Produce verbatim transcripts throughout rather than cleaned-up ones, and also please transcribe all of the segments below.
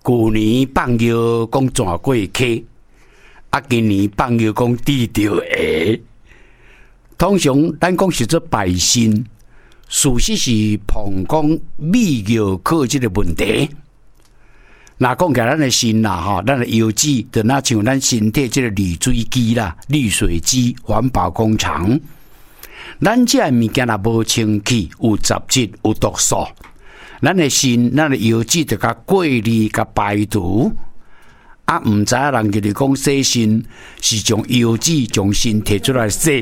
旧年放药讲转过溪，啊，今年放药讲治着下。通常咱讲是做百姓，事实是碰讲泌尿科这个问题。那讲起来，咱的心啦，哈，咱的药剂就那像咱身体这个滤水机啦、滤水机、环保工厂，咱这物件若无清气，有杂质、有毒素，咱的心、咱的药剂就甲过滤、甲排除。啊，毋知影人就是讲洗肾是从药剂从身体出来洗，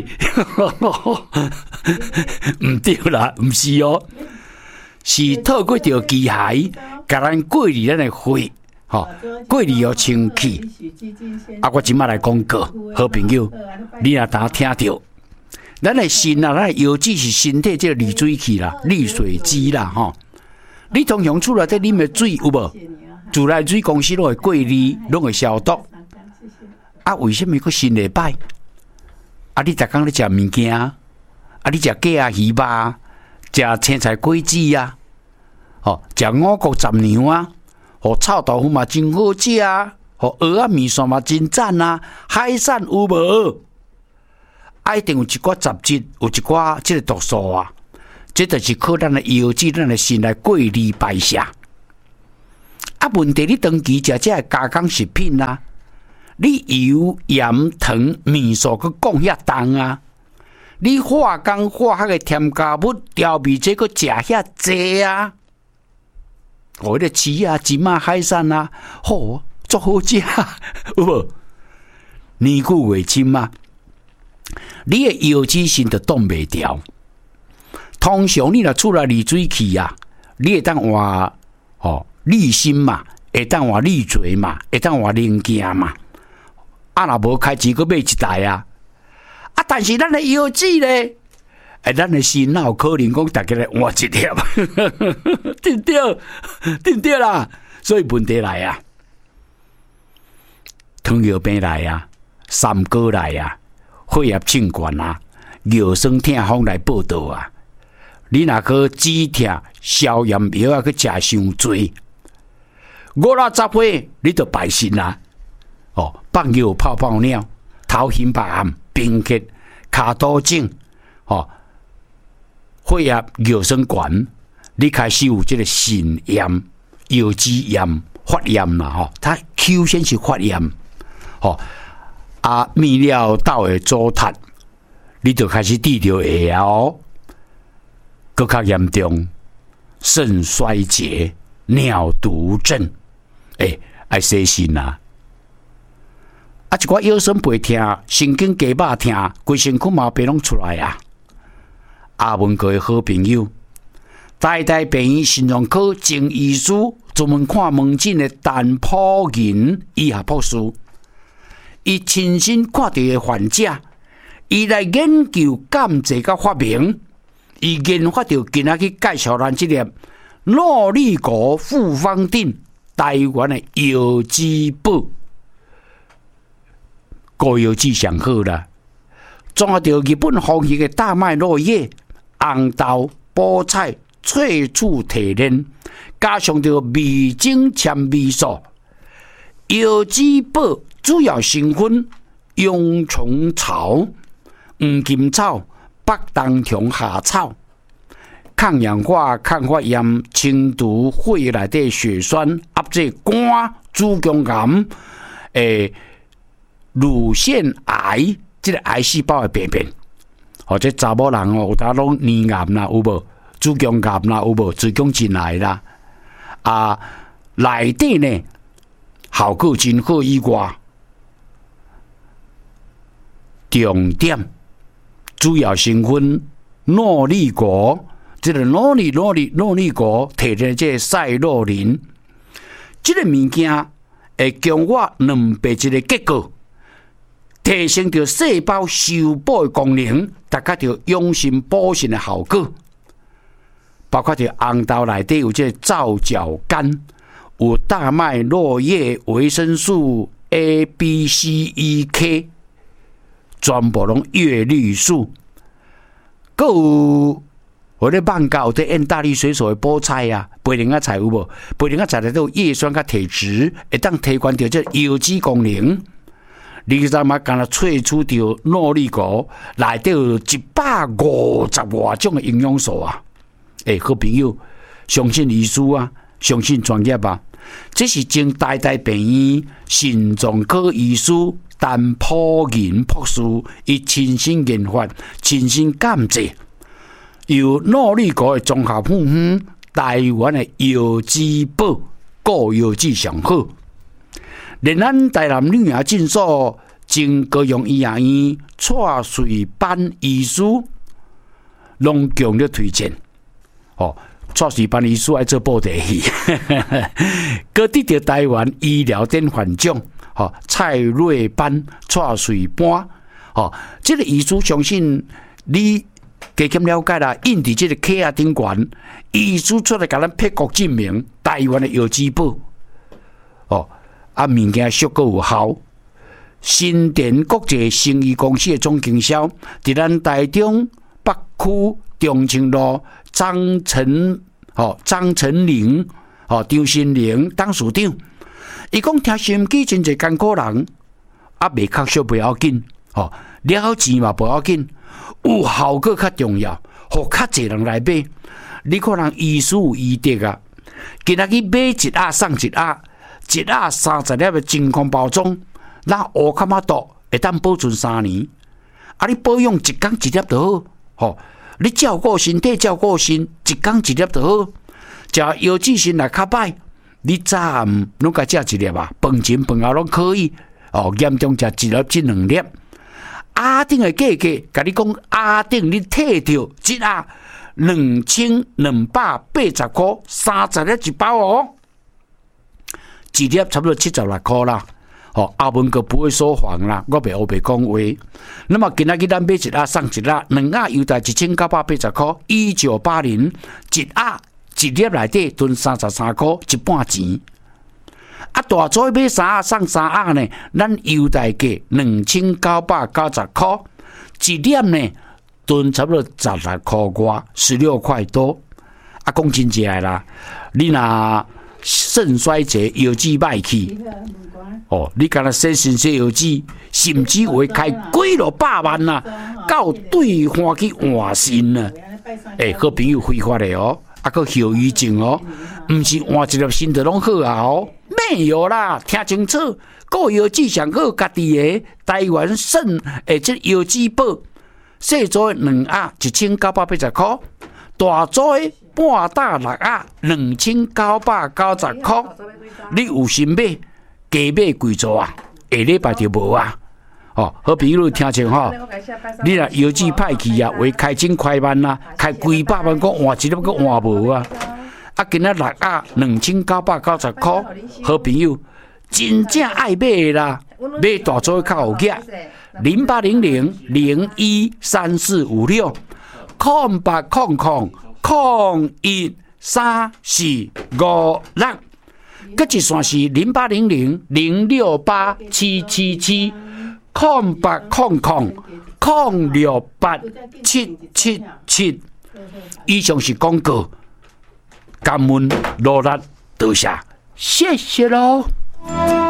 毋对啦，毋是哦，是透过条机械。甲咱过滤咱的血，吼，过滤有清气。啊，我即摆来广告，好朋友，你若当听到，咱的心啊，咱的药剂是身体这个滤水器啦、滤水机啦，吼。你通常厝内底啉的水有无？自来水公司拢会过滤，拢会消毒。啊，为什么佫心会歹？啊，你逐工咧食物件，啊，你食鸡啊、鱼吧，食青菜、果子啊。哦，食五谷杂粮啊，和臭豆腐嘛真好食啊，和蚵仔面线嘛真赞啊，海产有无？啊，一定有一寡杂质，有一寡即个毒素啊，这就是靠咱的药剂、咱的心来过滤排泄。啊，问题你长期食这个加工食品啊，你油、盐、糖、面线佮降遐重啊，你化工化学的添加物、调味剂佮食遐济啊。我的鱼啊、金啊、海产啊，好，足好食，有无？年久为深啊，你的药剂性就挡袂牢。通常你若厝内滤水器啊，你会当换哦滤芯嘛，会当换滤嘴嘛，会当换零件嘛。啊，若无开钱，佮买一台啊。啊，但是咱的药剂咧。哎，咱的心哪有可能讲大家来换一粒？对不对？对不对啦？所以问题来啊，糖尿病来啊，三高来啊，血压升高啊，腰酸痛风来报道啊。你若去止痛消炎药啊，去食伤多，五六十岁你就败肾啦。哦，放药泡泡尿，头晕白暗，贫血，骹肚肿，哦。血压、腰酸悬，你开始有这个肾炎、腰子炎、发炎啦，吼，它首先是发炎，吼，啊，泌尿道的阻塞，你就开始治疗下哦，更较严重，肾衰竭、尿毒症，诶、欸，爱洗肾啊！啊，一寡腰酸背痛、神经肌肉痛，规身躯毛病拢出来啊！阿文哥的好朋友，台大病院心脏科郑医师，专门看门诊的陈普银医学博士，伊亲身看到的患者，伊来研究监制甲发明，伊研发到今仔去介绍咱这粒诺丽果复方定台湾的药剂宝，高药剂上好啦，抓到日本风行的大麦落叶。红豆、菠菜、萃取提炼，加上着味精、纤维素，药剂宝主要成分蛹虫草、黄金草、北冬虫夏草，抗氧化、抗发炎、清除血液内底血栓，压制肝、子宫癌、诶乳腺癌，这个癌细胞的病变。或者查某人哦，有当拢黏癌啦，有无？子宫癌啦，有无？子宫颈癌啦，啊，内底呢效果真好以外，重点主要成分诺丽果，这个诺丽诺丽诺丽果提炼这赛洛林，这个物件会强化两倍一个结果。提升着细胞修补的功能，达到着养生补肾的效果。包括着红豆内底有这皂角苷，有大麦落叶维生素 A、B、C、E、K， 全部拢叶绿素，佮有我咧放假有在演大力水手的菠菜啊，培灵啊菜有无？培灵啊菜内都有叶酸甲铁质，会当提悬到这油脂功能。你知嘛？敢若萃取到诺丽果内底有一百五十外种的营养素啊！诶，好朋友，相信医师啊，相信专业啊，这是经台大病院心脏科医师陈普仁博士伊亲身研发、亲身监制，由诺丽果的综合配方，台湾的药之宝，高药质上好。连咱台南女儿诊所经高雄医学院蔡瑞班医师，拢强烈推荐。哦，蔡瑞班医师爱做布袋戏，佮得到台湾医疗典范奖。哦，蔡瑞班、蔡瑞班，哦，这个医师相信你加减了解啦，印伫这个客啊顶悬，医师出来甲咱辟国证明，台湾的药之宝。哦。啊，物件俗个有效。新田国际生医公司的总经销，伫咱台中北区中清路张成哦张成玲哦张新玲董事长，伊讲听收音机真侪艰苦人，啊未确实不要紧，哦了钱嘛不要紧，有效果较重要，互较侪人来买。你可能医师有医德啊，今仔日买一盒送一盒。一盒三十粒的真空包装，那乌卡马多会当保存三年。啊，你保养一天一粒就好，吼！你照顾身体，照顾身，一天一粒就好。食药剂性来较歹，你早暗拢甲食一粒啊，饭前饭后拢可以。哦，严重食一粒至两粒。阿顶的价格，甲你讲阿顶你退掉一盒两千两百八十块，三十粒一包哦。一粒差不多七十六块啦，哦，阿文哥不会说谎啦，我袂黑白讲话。那么今仔日咱买一盒送一盒，两盒优待一千九百八十块，一九八零一盒一粒内底囤三十三块，一半钱。啊，大组买三盒送三盒呢，咱优待价两千九百九十块，一粒呢囤差不多十六块外，十六块多。啊，讲真正的啦，你若肾衰竭、药剂歹去，哦，你敢若洗身体药剂，甚至会开几落百万呐、啊，到对方去换肾呐。诶、欸，好朋友非法的哦，啊个后遗症哦，唔是换一粒肾就拢好啊哦，没有啦，听清楚，个药剂上好，家己的台湾肾诶，这药剂宝，小组的两盒一千九百八十块，大组的。半打六盒两千九百九十块，你有心买，加买贵做啊？下礼拜就无啊！哦，好朋友听清吼，你若药剂歹去啊，为开钱开万啊，开几百万个换一粒个换无啊！啊，今仔六盒两千九百九十块，好朋友真正爱买的啦，买大组较有价，零八零零零一三四五六，空八空空。零一三四五六，佮一线是零八零零零六八七七七，零八零零零六八七七七。以上是广告，感恩努力，多谢，谢谢喽。